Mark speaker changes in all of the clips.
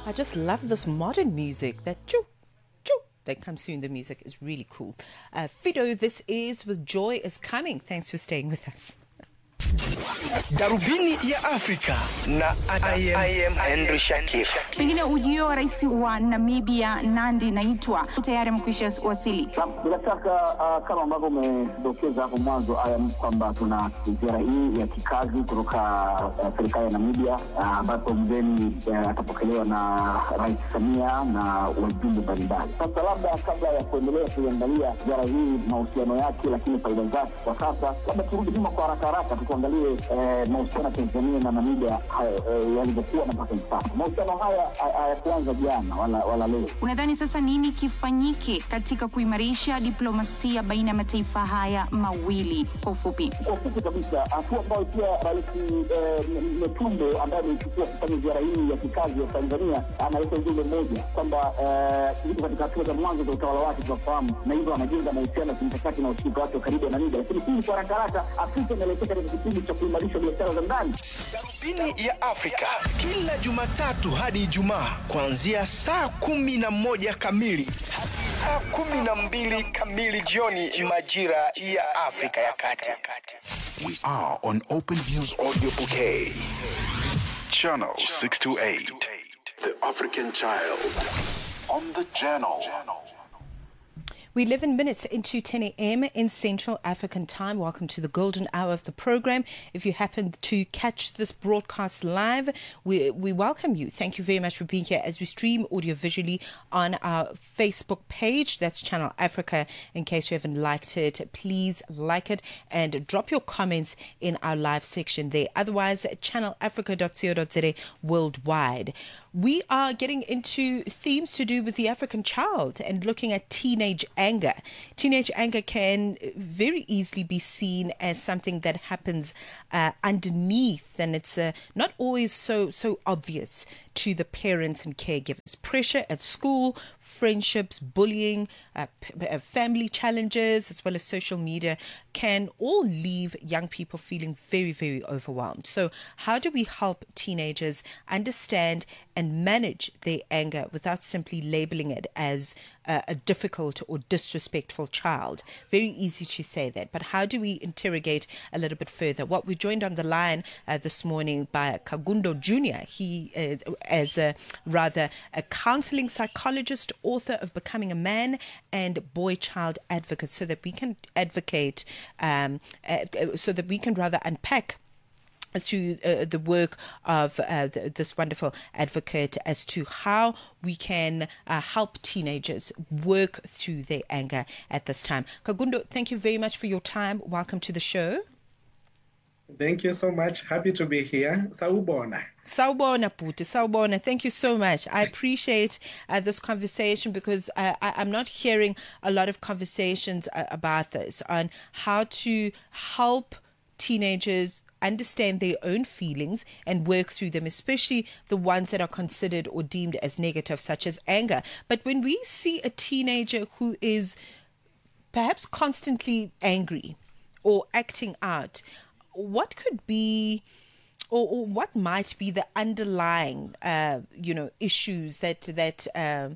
Speaker 1: I just love this modern music. That choo, choo, that comes through in the music is really cool. Fido, this is with Joy is Coming. Thanks for staying with us.
Speaker 2: Darubini ya Afrika na I am Henry Shakif.
Speaker 3: Pengine ujio wa rais wa Namibia Nandi Naitwa tayari mkwisha wasili.
Speaker 4: Bila shaka kama ambavyo umedokeza hapo mwanzo kwamba tuna ziara hii ya kikazi kutoka serikali ya Namibia ambapo mgeni atapokelewa na Rais Samia na wajumbe mbalimbali. Sasa labda kabla ya kuendelea kuangalia ziara hii mahusiano yake lakini faida zake kwa sasa, labda turudi nyuma kwa haraka tuangalie mahusiano ya Tanzania na Namibia yalivyokuwa na mpaka sasa. Mahusiano haya hayakuanza jana wala leo.
Speaker 3: Unadhani sasa nini kifanyike katika kuimarisha diplomasia baina ya mataifa haya mawili kwa ufupi?
Speaker 4: Kwa ufupi kabisa, hatua ambayo pia Rais Metumbo ambaye amechukua kufanya ziara hii ya kikazi ya Tanzania analeta ujumbe mmoja kwamba yuko katika hatua za mwanzo za utawala wake tunafahamu, na hivyo anajenga mahusiano ya kimkakati na ushirika wake karibu na Namibia. Lakini hii kwa haraka Afrika inaelekea katika kipindi cha kuimarisha biashara za ndani.
Speaker 2: Darubini ya Afrika kila Jumatatu hadi Ijumaa kuanzia saa 11 kamili hadi saa 12 kamili jioni majira ya Afrika ya Kati.
Speaker 5: We are on Open Views Audio Bouquet. Channel 628. The African Child. On the channel.
Speaker 1: We're 11 minutes into 10 a.m. in Central African time. Welcome to the golden hour of the program. If you happen to catch this broadcast live, we welcome you. Thank you very much for being here as we stream audio-visually on our Facebook page. That's Channel Africa. In case you haven't liked it, please like it and drop your comments in our live section there. Otherwise, channelafrica.co.za worldwide. We are getting into themes to do with the African child and looking at teenage anger. Teenage anger can very easily be seen as something that happens underneath, and it's not always so obvious to the parents and caregivers. Pressure at school, friendships, bullying, family challenges, as well as social media can all leave young people feeling very, very overwhelmed. So how do we help teenagers understand and manage their anger without simply labeling it as a difficult or disrespectful child? Very easy to say that, but how do we interrogate a little bit further? Well, we're joined on the line this morning by Kagundo Jr. He is a counseling psychologist, author of Becoming a Man and boy-child advocate, so that we can advocate, so that we can rather unpack through the work of this wonderful advocate as to how we can help teenagers work through their anger at this time. Kagundo, thank you very much for your time. Welcome to the show.
Speaker 6: Thank you so much. Happy to be here. Sawubona.
Speaker 1: Sawubona, Puti. Sawubona. Thank you so much. I appreciate this conversation because I'm not hearing a lot of conversations about this, on how to help teenagers understand their own feelings and work through them, especially the ones that are considered or deemed as negative, such as anger. But when we see a teenager who is perhaps constantly angry or acting out, what could be or what might be the underlying issues that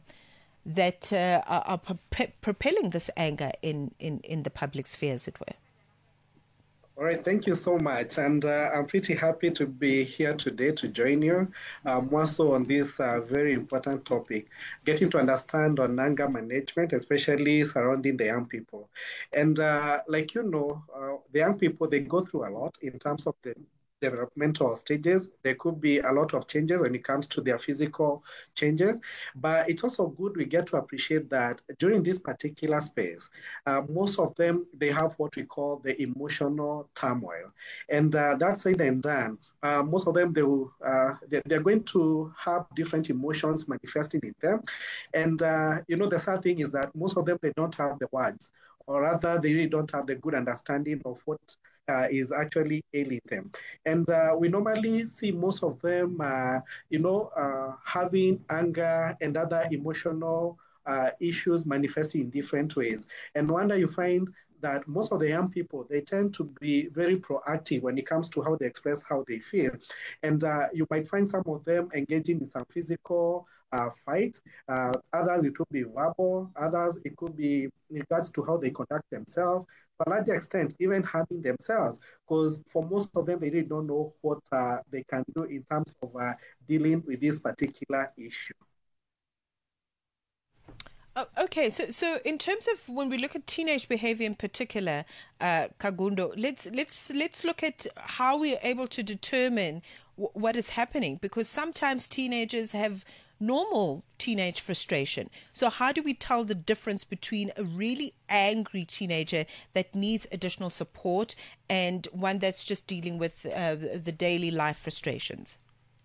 Speaker 1: are propelling this anger in the public sphere, as it were?
Speaker 6: All right, thank you so much. And I'm pretty happy to be here today to join you, more so on this very important topic, getting to understand on anger management, especially surrounding the young people. And the young people, they go through a lot in terms of the developmental stages. There could be a lot of changes when it comes to their physical changes, but it's also good we get to appreciate that during this particular space, most of them, they have what we call the emotional turmoil. And that said and done, most of them, they're going to have different emotions manifesting in them. And, the sad thing is that most of them, they don't have the words, or rather, they really don't have the good understanding of what is actually ailing them. And we normally see most of them, having anger and other emotional issues manifesting in different ways. And no wonder you find that most of the young people, they tend to be very proactive when it comes to how they express how they feel. And you might find some of them engaging in some physical fights. Others, it could be verbal. Others, it could be in regards to how they conduct themselves. To a large extent, even harming themselves, because for most of them, they really don't know what they can do in terms of dealing with this particular issue.
Speaker 1: Okay, so in terms of when we look at teenage behavior in particular, Kagundo, let's look at how we are able to determine what is happening, because sometimes teenagers have normal teenage frustration. So how do we tell the difference between a really angry teenager that needs additional support and one that's just dealing with the daily life frustrations?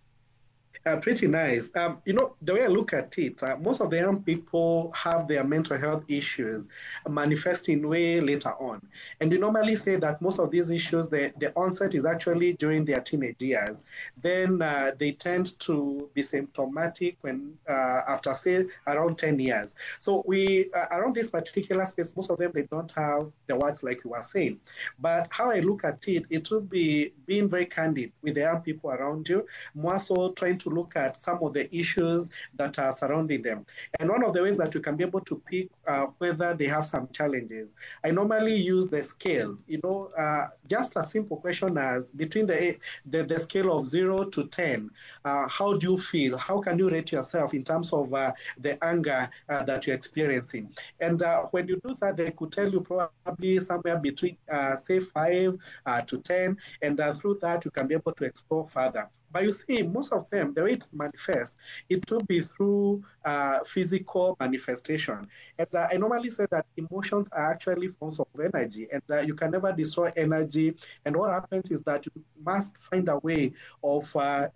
Speaker 6: Pretty nice. The way I look at it, most of the young people have their mental health issues manifesting way later on. And we normally say that most of these issues, the onset is actually during their teenage years. Then they tend to be symptomatic when after, say, around 10 years. So we, around this particular space, most of them, they don't have the words like you were saying. But how I look at it, it would be being very candid with the young people around you, more so trying to look at some of the issues that are surrounding them. And one of the ways that you can be able to pick whether they have some challenges, I normally use the scale, just a simple question as between the scale of 0 to 10, how do you feel? How can you rate yourself in terms of the anger that you're experiencing? And when you do that, they could tell you probably somewhere between, say, 5 to 10, and through that, you can be able to explore further. But you see, most of them, the way it manifests, it will be through physical manifestation. And I normally say that emotions are actually forms of energy, and you can never destroy energy. And what happens is that you must find a way of,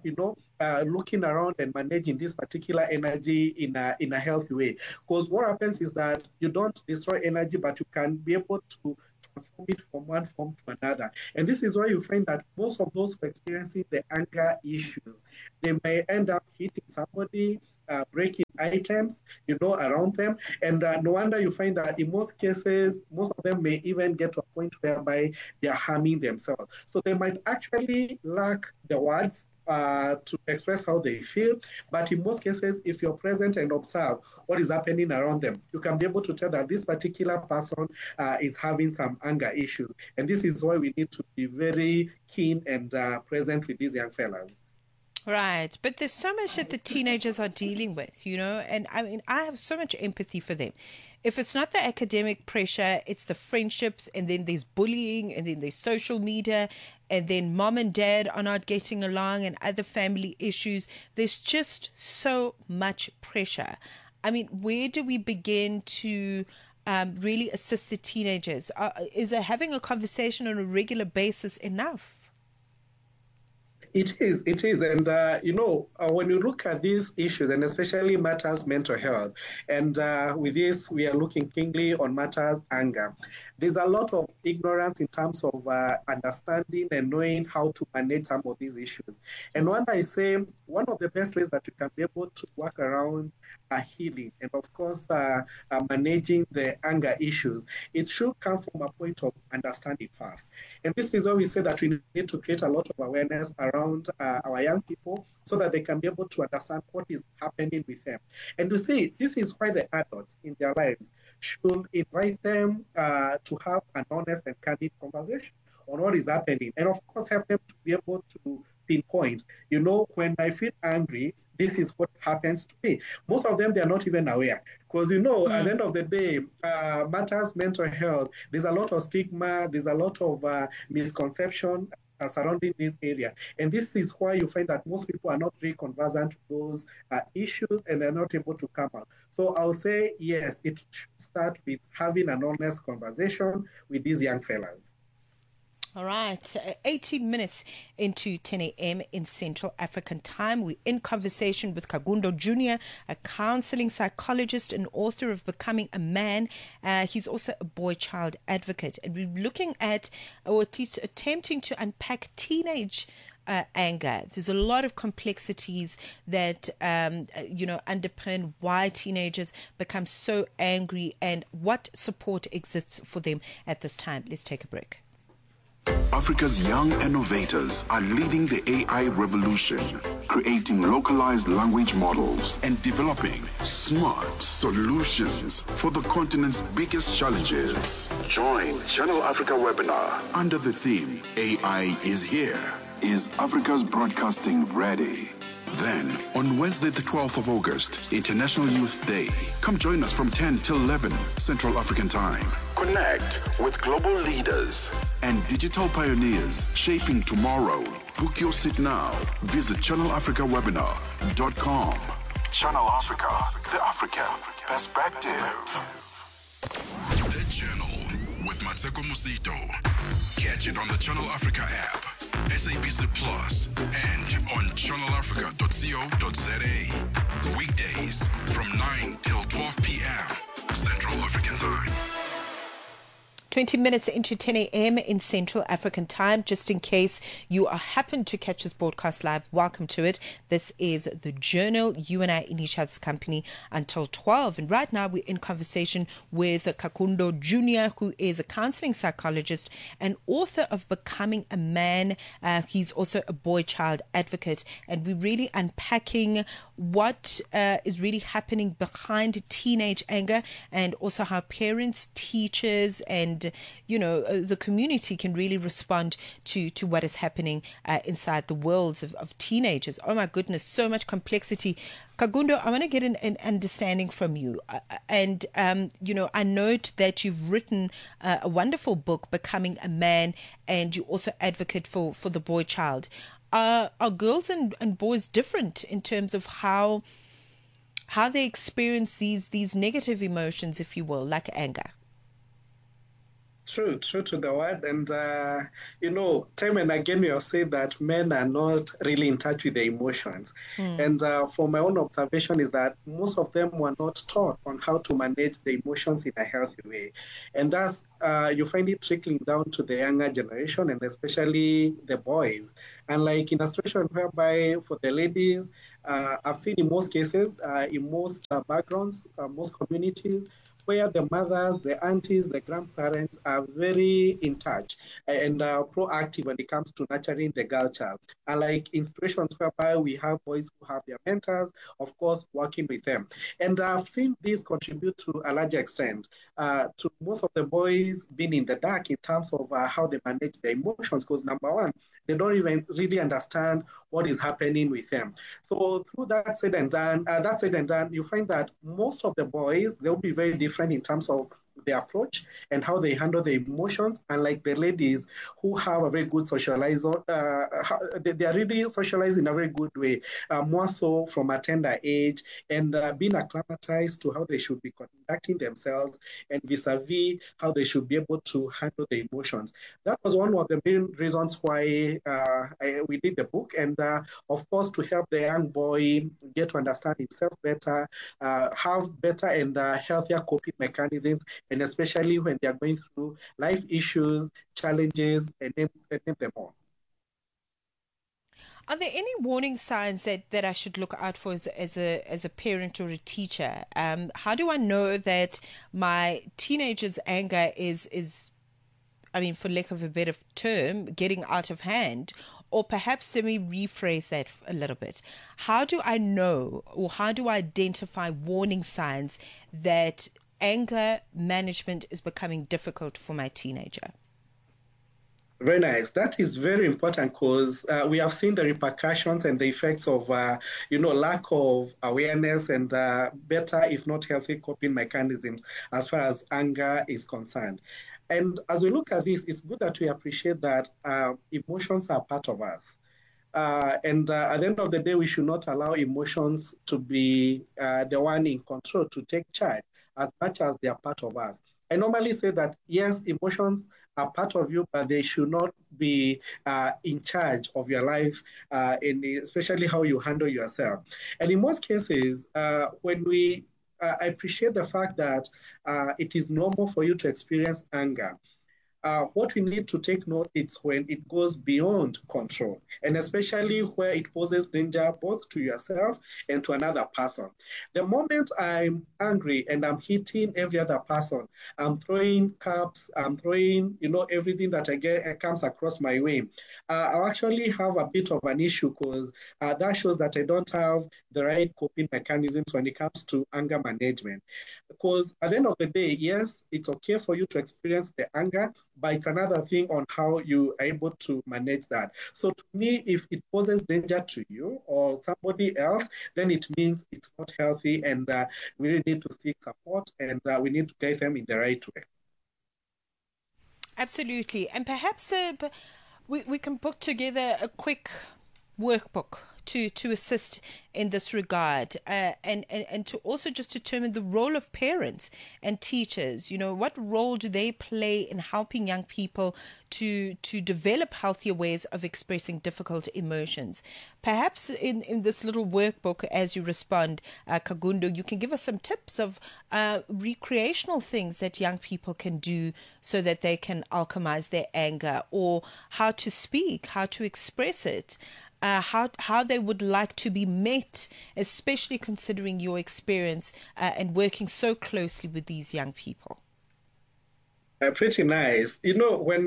Speaker 6: looking around and managing this particular energy in a healthy way. Because what happens is that you don't destroy energy, but you can be able to transform it from one form to another. And this is why you find that most of those who are experiencing the anger issues, they may end up hitting somebody, breaking items, around them. And no wonder you find that in most cases, most of them may even get to a point whereby they are harming themselves. So they might actually lack the words to express how they feel. But in most cases, if you're present and observe what is happening around them, you can be able to tell that this particular person is having some anger issues. And this is why we need to be very keen and present with these young fellas.
Speaker 1: Right. But there's so much that the teenagers are dealing with, and I mean, I have so much empathy for them. If it's not the academic pressure, it's the friendships, and then there's bullying, and then there's social media, and then mom and dad are not getting along, and other family issues. There's just so much pressure. I mean, where do we begin to really assist the teenagers? Is having a conversation on a regular basis enough?
Speaker 6: It is. And, when you look at these issues, and especially matters mental health, and with this, we are looking keenly on matters anger. There's a lot of ignorance in terms of understanding and knowing how to manage some of these issues. And when I say one of the best ways that you can be able to work around healing and, of course, managing the anger issues, it should come from a point of understanding first. And this is why we say that we need to create a lot of awareness around our young people so that they can be able to understand what is happening with them. And you see, this is why the adults in their lives should invite them to have an honest and candid conversation on what is happening. And, of course, have them to be able to pinpoint, when I feel angry, this is what happens to me. Most of them, they are not even aware. Because, at the end of the day, matters mental health, there's a lot of stigma, there's a lot of misconception surrounding this area. And this is why you find that most people are not really conversant with those issues, and they're not able to come out. So I'll say, yes, it should start with having an honest conversation with these young fellas.
Speaker 1: All right, 18 minutes into 10 a.m. in Central African time. We're in conversation with Kagundo Jr., a counseling psychologist and author of Becoming a Man. He's also a boy-child advocate. And we're looking at, or at least attempting to unpack teenage anger. There's a lot of complexities that, underpin why teenagers become so angry and what support exists for them at this time. Let's take a break.
Speaker 5: Africa's young innovators are leading the AI revolution, creating localized language models and developing smart solutions for the continent's biggest challenges. Join Channel Africa webinar under the theme AI is here. Is Africa's broadcasting ready? Then, on Wednesday, the 12th of August, International Youth Day, come join us from 10 till 11 Central African Time. Connect with global leaders and digital pioneers shaping tomorrow. Book your seat now. Visit channelafricawebinar.com. Channel Africa, the African perspective. The Journal with Mateko Musito. Catch it on the Channel Africa app, SABC Plus, and on channelafrica.co.za. Weekdays from 9 till 12 p.m. Central African Time.
Speaker 1: 20 minutes into 10 a.m. in Central African Time. Just in case you happen to catch this broadcast live, welcome to it. This is The Journal. You and I in each other's company until 12. And right now we're in conversation with Kakundo Jr., who is a counseling psychologist and author of Becoming a Man. He's also a boy-child advocate. And we're really unpacking what is really happening behind teenage anger, and also how parents, teachers, and the community can really respond to what is happening inside the worlds of teenagers. Oh my goodness, so much complexity. Kakundo, I want to get an understanding from you. I note that you've written a wonderful book, Becoming a Man, and you also advocate for the boy child. Are girls and boys different in terms of how they experience these negative emotions, if you will, like anger?
Speaker 6: True to the word. And, time and again, you say that men are not really in touch with their emotions. And for my own observation is that most of them were not taught on how to manage the emotions in a healthy way. And thus, you find it trickling down to the younger generation, and especially the boys. And like in a situation whereby for the ladies, I've seen in most cases, in most backgrounds, most communities, where the mothers, the aunties, the grandparents are very in touch and proactive when it comes to nurturing the girl child. And like in situations whereby we have boys who have their mentors, of course, working with them. And I've seen this contribute to a larger extent to most of the boys being in the dark in terms of how they manage their emotions, because number one, they don't even really understand what is happening with them. So through that said and done, you find that most of the boys, they'll be very different in terms of their approach and how they handle their emotions. Unlike the ladies who have a very good socializer, they are really socialized in a very good way, more so from a tender age, and being acclimatized to how they should be conducting themselves and vis-a-vis how they should be able to handle the emotions. That was one of the main reasons why we did the book, and of course to help the young boy get to understand himself better, have better and healthier coping mechanisms, and especially when they are going through life issues, challenges, and name them all.
Speaker 1: Are there any warning signs that I should look out for as a parent or a teacher? How do I know that my teenager's anger is, for lack of a better term, getting out of hand? Or perhaps let me rephrase that a little bit. How do I know, or how do I identify warning signs that anger management is becoming difficult for my teenager?
Speaker 6: Very nice. That is very important, because we have seen the repercussions and the effects of, lack of awareness and better, if not healthy, coping mechanisms as far as anger is concerned. And as we look at this, it's good that we appreciate that emotions are part of us. And at the end of the day, we should not allow emotions to be the one in control, to take charge, as much as they are part of us. I normally say that, yes, emotions are part of you, but they should not be in charge of your life, especially how you handle yourself. And in most cases, I appreciate the fact that it is normal for you to experience anger. what we need to take note is when it goes beyond control, and especially where it poses danger both to yourself and to another person. The moment I'm angry and I'm hitting every other person, I'm throwing cups, I'm throwing, everything that I get comes across my way. I'll actually have a bit of an issue because that shows that I don't have the right coping mechanisms when it comes to anger management. Because at the end of the day, yes, it's okay for you to experience the anger, but it's another thing on how you are able to manage that. So to me, if it poses danger to you or somebody else, then it means it's not healthy, and we really need to seek support, and we need to guide them in the right way.
Speaker 1: Absolutely. And perhaps we can put together a quick workbook to assist in this regard, and to also just determine the role of parents and teachers. What role do they play in helping young people to develop healthier ways of expressing difficult emotions? Perhaps in this little workbook, as you respond, Kagundo, you can give us some tips of recreational things that young people can do so that they can alchemize their anger, or how to speak, how to express it. How they would like to be met, especially considering your experience and working so closely with these young people.
Speaker 6: Pretty nice. When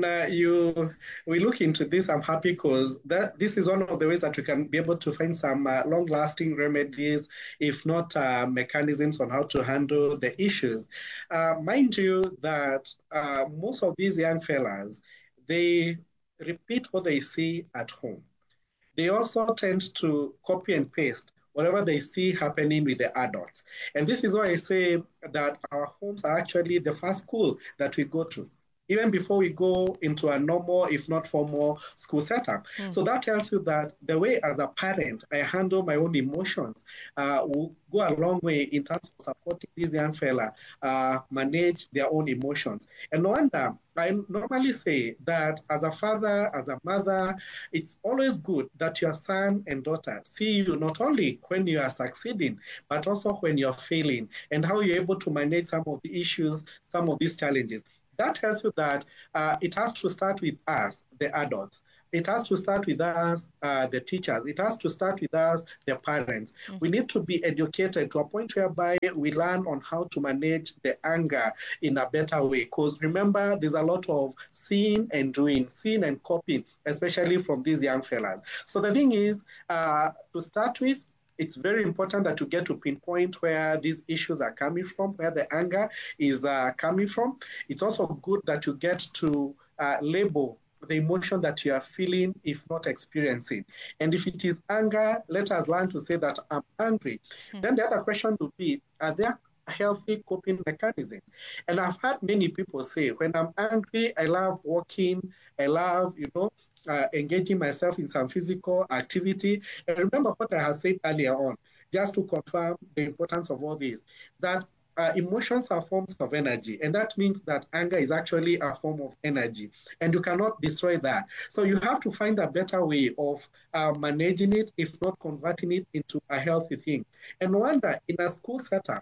Speaker 6: we look into this, I'm happy because this is one of the ways that we can be able to find some long-lasting remedies, if not mechanisms on how to handle the issues. Mind you that most of these young fellas, they repeat what they see at home. They also tend to copy and paste whatever they see happening with the adults. And this is why I say that our homes are actually the first school that we go to, even before we go into a normal, if not formal, school setup. So that tells you that the way as a parent I handle my own emotions will go a long way in terms of supporting these young fella manage their own emotions. And no wonder, I normally say that as a father, as a mother, it's always good that your son and daughter see you not only when you are succeeding, but also when you're failing, and how you're able to manage some of the issues, some of these challenges. That tells you that it has to start with us, the adults. It has to start with us, the teachers. It has to start with us, the parents. We need to be educated to a point whereby we learn on how to manage the anger in a better way. Because remember, there's a lot of seeing and doing, seeing and copying, especially from these young fellas. So the thing is, to start with, it's very important that you get to pinpoint where these issues are coming from, where the anger is coming from. It's also good that you get to label the emotion that you are feeling, if not experiencing. And if it is anger, let us learn to say that I'm angry. Then the other question would be, are there healthy coping mechanisms? And I've had many people say, when I'm angry, I love walking, I love, engaging myself in some physical activity. And remember what I have said earlier on, just to confirm the importance of all this, that emotions are forms of energy, and that means that anger is actually a form of energy, and you cannot destroy that. So you have to find a better way of managing it, if not converting it into a healthy thing. And no wonder in a school setup,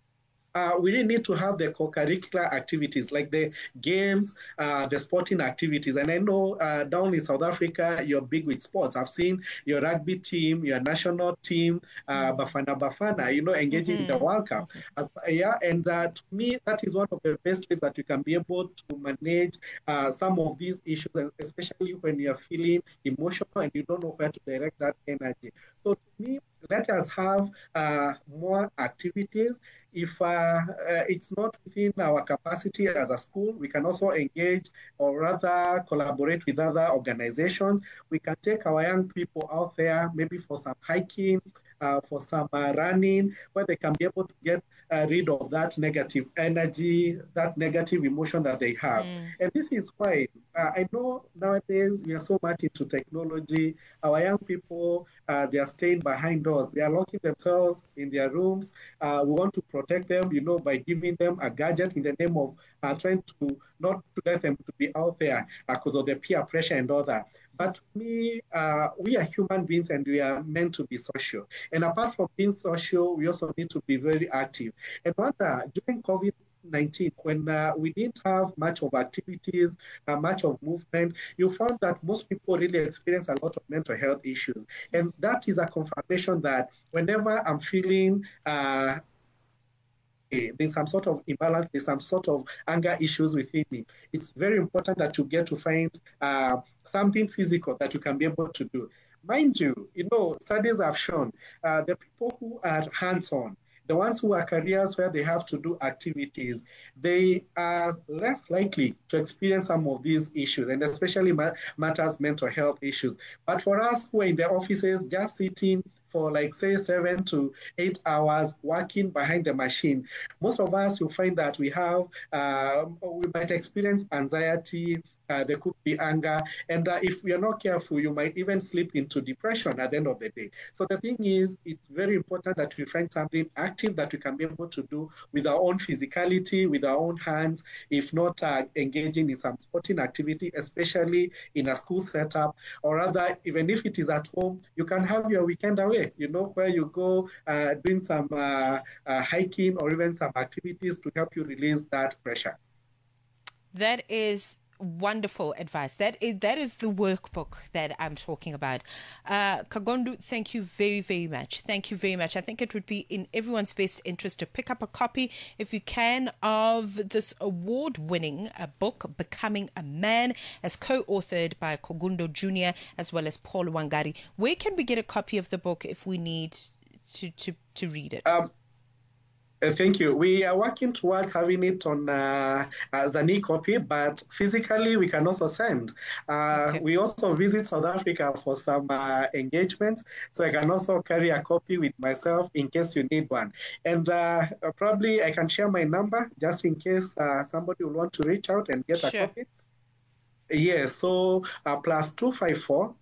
Speaker 6: we really need to have the co-curricular activities like the games, the sporting activities. And I know down in South Africa, you're big with sports. I've seen your rugby team, your national team, Bafana, engaging in the World Cup. And to me, that is one of the best ways that you can be able to manage some of these issues, especially when you're feeling emotional and you don't know where to direct that energy. So to me, let us have more activities. If it's not within our capacity as a school, we can also engage or rather collaborate with other organizations. We can take our young people out there, maybe for some hiking, for some running, where they can be able to get rid of that negative energy, that negative emotion that they have. And this is why I know nowadays we are so much into technology. Our young people, they are staying behind doors. They are locking themselves in their rooms. We want to protect them, by giving them a gadget in the name of trying to not to let them to be out there because of the peer pressure and all that. But to me, we are human beings and we are meant to be social. And apart from being social, we also need to be very active. And during COVID, COVID-19, when we didn't have much of activities, much of movement, you found that most people really experience a lot of mental health issues. And that is a confirmation that whenever I'm feeling there's some sort of imbalance, there's some sort of anger issues within me, it's very important that you get to find something physical that you can be able to do. Mind you, studies have shown the people who are hands-on, the ones who are careers where they have to do activities, they are less likely to experience some of these issues, and especially matters mental health issues. But for us who are in the offices, just sitting for like, say, 7 to 8 hours working behind the machine, most of us will find that we might experience anxiety, there could be anger, and if we are not careful, you might even slip into depression at the end of the day. So the thing is, it's very important that we find something active that we can be able to do with our own physicality, with our own hands, if not engaging in some sporting activity, especially in a school setup, or rather, even if it is at home, you can have your weekend away, where you go doing some hiking or even some activities to help you release that pressure.
Speaker 1: That is wonderful advice. That is the workbook that I'm talking about. Kagondo, thank you very, very much. Thank you very much. I think it would be in everyone's best interest to pick up a copy, if you can, of this award-winning book, Becoming a Man, as co-authored by Kagondo Jr. as well as Paul Wangari. Where can we get a copy of the book if we need to read it?
Speaker 6: Thank you. We are working towards having it on as an e-copy, but physically we can also send. Okay. We also visit South Africa for some engagements, so I can also carry a copy with myself in case you need one. And probably I can share my number just in case somebody will want to reach out and get a copy. Yes, so +254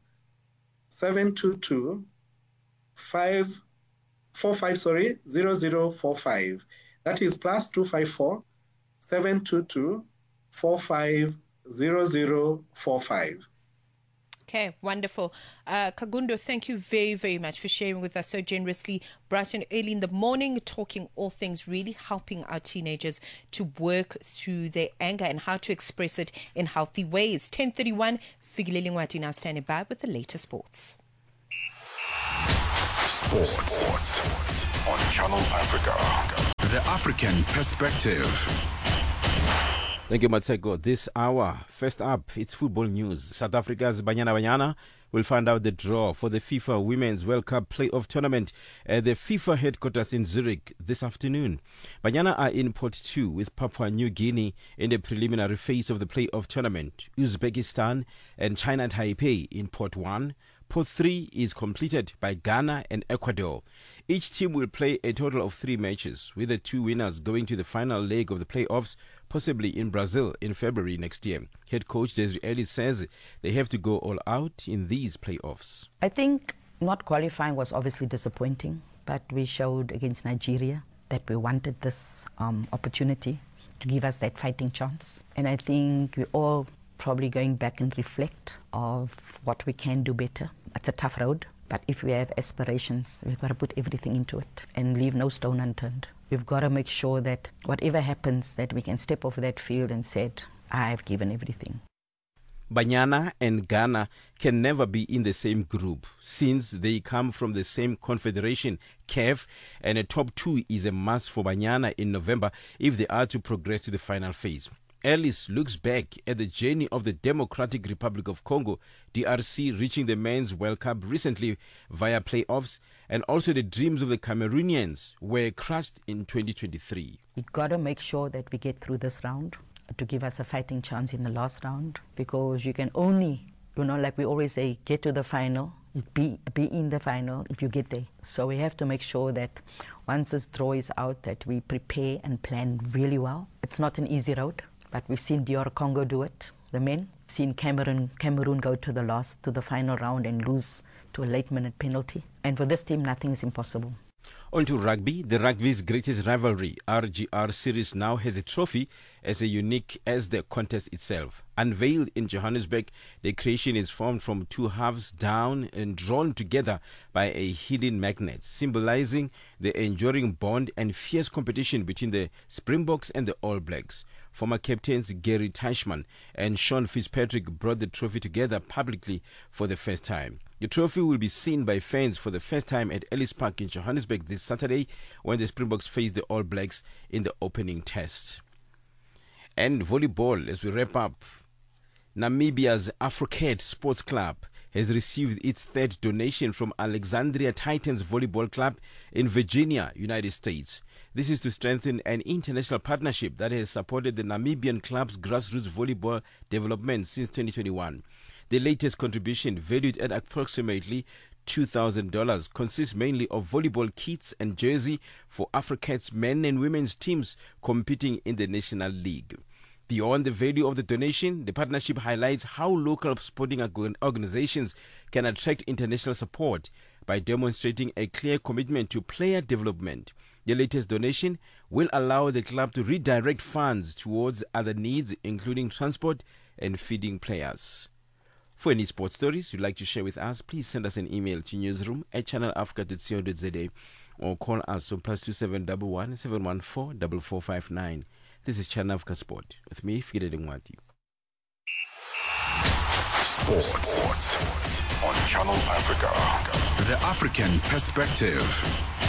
Speaker 6: 722 0045. That is +254 722 450045.
Speaker 1: Okay, wonderful. Kagondo, thank you very, very much for sharing with us so generously, bright and early in the morning, talking all things, really helping our teenagers to work through their anger and how to express it in healthy ways. 10:31, Figileli Ngwati now standing by with the latest sports.
Speaker 5: Sports on Channel Africa. The African Perspective.
Speaker 7: Thank you, Matseko. This hour, first up, it's football news. South Africa's Banyana Banyana will find out the draw for the FIFA Women's World Cup playoff tournament at the FIFA headquarters in Zurich this afternoon. Banyana are in Pot 2 with Papua New Guinea in the preliminary phase of the playoff tournament. Uzbekistan and China Taipei in Pot 1. Pot 3 is completed by Ghana and Ecuador. Each team will play a total of 3 matches, with the 2 winners going to the final leg of the playoffs, possibly in Brazil in February next year. Head coach Desiree Ellis says they have to go all out in these playoffs.
Speaker 8: I think not qualifying was obviously disappointing, but we showed against Nigeria that we wanted this opportunity to give us that fighting chance. And I think we all probably going back and reflect of what we can do better. It's a tough road, but if we have aspirations, we've got to put everything into it and leave no stone unturned. We've got to make sure that whatever happens, that we can step off that field and say, I've given everything.
Speaker 7: Banyana and Ghana can never be in the same group since they come from the same confederation, CAF, and a top 2 is a must for Banyana in November if they are to progress to the final phase. Ellis looks back at the journey of the Democratic Republic of Congo, DRC, reaching the Men's World Cup recently via playoffs, and also the dreams of the Cameroonians were crushed in 2023.
Speaker 8: We've got to make sure that we get through this round to give us a fighting chance in the last round, because you can only, like we always say, get to the final, be in the final if you get there. So we have to make sure that once this draw is out, that we prepare and plan really well. It's not an easy road, but we've seen DR Congo do it, the men. Seen Cameroon go to the final round and lose to a late-minute penalty. And for this team, nothing is impossible.
Speaker 7: On to rugby. The rugby's greatest rivalry, RGR Series, now has a trophy as unique as the contest itself. Unveiled in Johannesburg, the creation is formed from two halves down and drawn together by a hidden magnet, symbolizing the enduring bond and fierce competition between the Springboks and the All Blacks. Former captains Gary Teichmann and Sean Fitzpatrick brought the trophy together publicly for the first time. The trophy will be seen by fans for the first time at Ellis Park in Johannesburg this Saturday when the Springboks face the All Blacks in the opening test. And volleyball, as we wrap up, Namibia's Afrocat Sports Club has received its third donation from Alexandria Titans Volleyball Club in Virginia, United States. This is to strengthen an international partnership that has supported the Namibian club's grassroots volleyball development since 2021. The latest contribution, valued at approximately $2,000, consists mainly of volleyball kits and jersey for Afrocat's men and women's teams competing in the National League. Beyond the value of the donation, the partnership highlights how local sporting organizations can attract international support by demonstrating a clear commitment to player development. The latest donation will allow the club to redirect funds towards other needs, including transport and feeding players. For any sports stories you'd like to share with us, please send us an email to newsroom@channelafrica.co.za or call us on +2711 714 4459. This is Channel Africa Sport with me, Fide Ngwati.
Speaker 5: Sports on Channel Africa. The African perspective.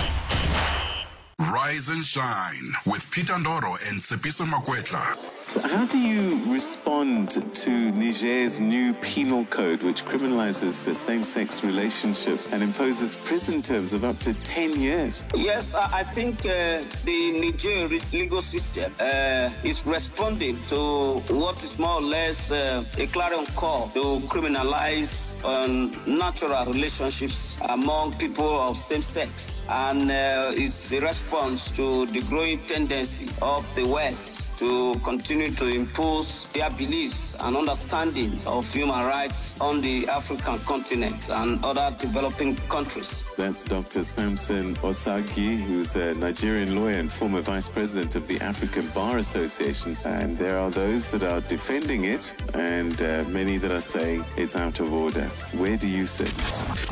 Speaker 5: Rise and shine with Peter Ndoro and Tsepiso Makwetla.
Speaker 9: So how do you respond to Niger's new penal code, which criminalizes same-sex relationships and imposes prison terms of up to 10 years?
Speaker 10: Yes, I think the Niger legal system is responding to what is more or less a clarion call to criminalize natural relationships among people of same sex, and it's a response to the growing tendency of the West to continue to impose their beliefs and understanding of human rights on the African continent and other developing countries.
Speaker 9: That's Dr. Samson Osagi, who's a Nigerian lawyer and former vice president of the African Bar Association. And there are those that are defending it and many that are saying it's out of order. Where do you sit?